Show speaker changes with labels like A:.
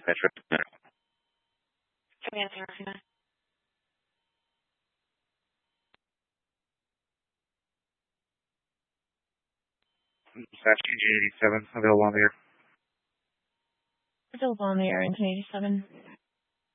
A: Metro.
B: Command 039.
A: Dispatch Engine 87, available on the air.
B: Available on the air, Engine 87.